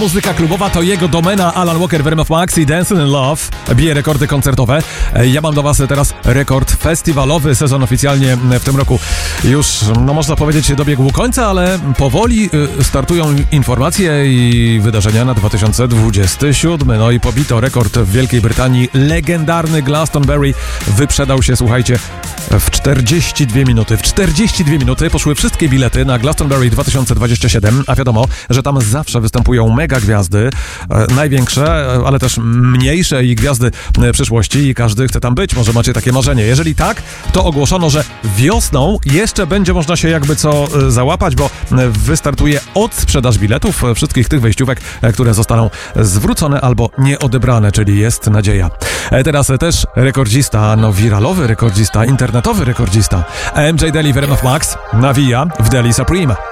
Muzyka klubowa to jego domena. Alan Walker w RMF Max i Dancing in Love bije rekordy koncertowe. Ja mam do was teraz rekord festiwalowy. Sezon oficjalnie w tym roku już, można powiedzieć, dobiegł końca, ale powoli startują informacje i wydarzenia na 2027. No i pobito rekord w Wielkiej Brytanii. Legendarny Glastonbury wyprzedał się, słuchajcie, w 42 minuty. W 42 minuty poszły wszystkie bilety na Glastonbury 2027, a wiadomo, że tam zawsze występują mega gwiazdy, największe, ale też mniejsze i gwiazdy przyszłości i każdy chce tam być. Może macie takie marzenie. Jeżeli tak, to ogłoszono, że wiosną jeszcze będzie można się jakby co załapać, bo wystartuje odsprzedaż biletów wszystkich tych wejściówek, które zostaną zwrócone albo nieodebrane, czyli jest nadzieja. Teraz też rekordzista, wiralowy rekordzista, internetowy rekordzista. MJ Daly w RMF Max nawija w Daily Supreme.